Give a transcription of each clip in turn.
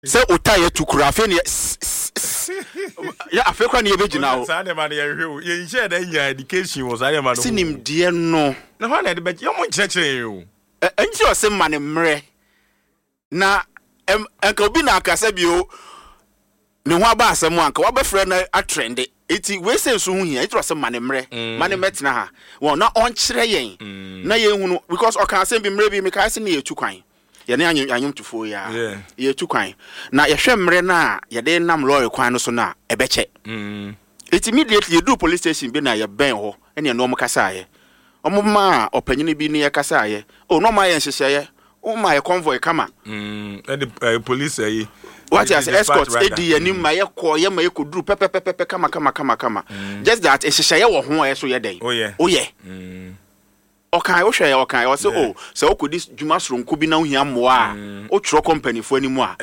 Say Otaye to Kurafin. Yeah, I feel quite near now. You said education was I am seen him, dear no. No one but you won't check you. And you are some man mre. Na Uncle Bina Casabio. No one by someone, what be friend a trend. It's we say soon here, it was some man mre. Money met na. Well, not on train. Na you because I can't send him maybe because near to crime. Yɛne anyum to 4 years. Ye tu kwan. Na yɛhwɛ mre na yɛde nam lawyer kwan no so na ɛbɛkyɛ. It immediately you do police station bi na yɛ bɛn ho ɛne no kasa ye. Ɔmo ma ɔpanyini bi ne yɛ kasa ye. O no ma yɛ nhyehyɛ ye. O ma yɛ convoy kama. And police say what is escorts edi anim ma yɛ kɔ yɛ ma yɛ koduru pepepepep kama. Just that nhyehyɛ ye wɔ ho yɛ so yɛ den. Oh yeah. Okay, I say, oh, so could this Jumas room could be now here more or tro company for any more.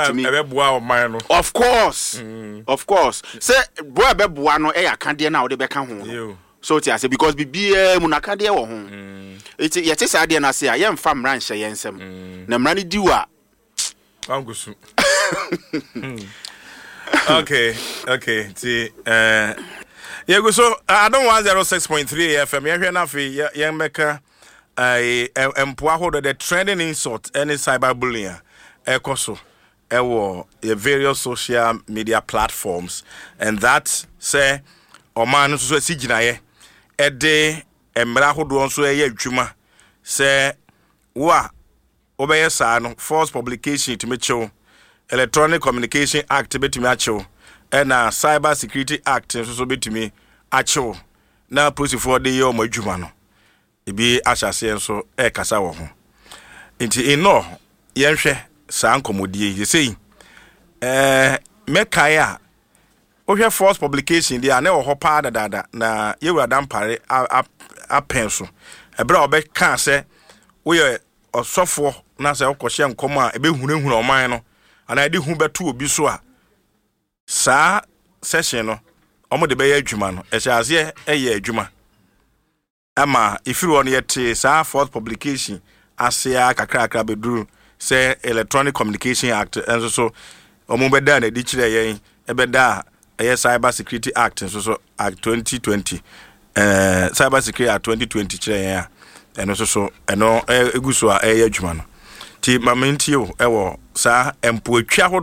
Of course. Say, boy, Bebuano, I can't dear now, the back home. So I say, because be Munacadia or home. It's yet is idea, and I say, I am from ranch, I answer. Namrani Dua. Okay. Yeah, so I don't want 06.3 FM. You're here now for young maker. I empower the trending insult any cyberbullying. Ekoso, the various social media platforms, and that say, or man so sijinaye. A day, a miracle do also a juma. Say, wa obey san false publication to Mitchell, Electronic Communication Act to Mitchell. And Cyber Security Act so be to me acho na police for the year mo adwuma no e bi ahyase enso e kasa wo ho nti eno yenhwe saa nkomodie ye sei mekai a ohwe false publication dia na wo ho pa dada na yewura dampare apenso ebra obeka se wo ye osofo na se okwohye nkom a ebe hunehunu oman no ana de hu beto obi so a sa session no omo de be ya adwuma no ehyaase eye adwuma ama ifiru on yete sa fourth publication asia kakra beduru say Electronic Communication Act enso so omo be da na di kire yen e be da Cyber Security Act enso so Act 2020 Cyber Security Act 2020 kire yen enso so eno eguso a eye adwuma no ti mamenti o e wo sa empo atwa